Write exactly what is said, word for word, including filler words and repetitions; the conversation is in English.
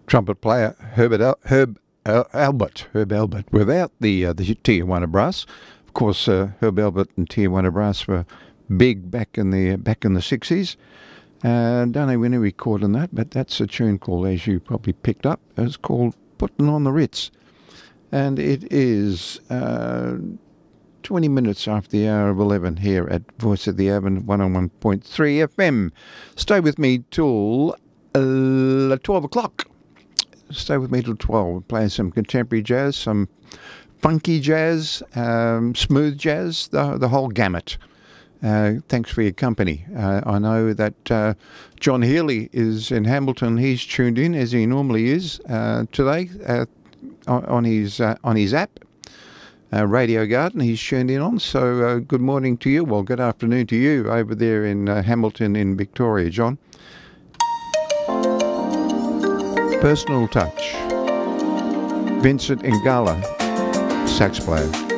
trumpet player Herbert Al- Herb Al- Albert, Herb Albert, without the uh, the Tijuana Brass. Of course, uh, Herb Albert and Tijuana Brass were big back in the back in the sixties. Uh, don't know when he recorded that, but that's a tune called, as you probably picked up, it's called "Putting on the Ritz," and it is uh, twenty minutes after the hour of eleven here at Voice of the Avon one oh one point three F M. Stay with me till uh, twelve o'clock. Stay with me till twelve. Playing some contemporary jazz, some funky jazz, um, smooth jazz, the, the whole gamut. Uh, thanks for your company. Uh, I know that uh, John Healy is in Hamilton. He's tuned in, as he normally is, uh, today uh, on his uh, on his app, uh, Radio Garden. He's tuned in on. So uh, good morning to you. Well, good afternoon to you over there in uh, Hamilton in Victoria, John. Personal touch. Vincent Ingala, sax player.